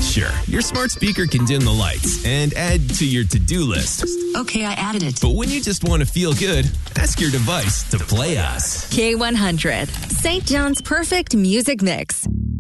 Sure, your smart speaker can dim the lights and add to your to-do list. Okay, I added it. But when you just want to feel good, ask your device to play us. K100, St. John's perfect music mix.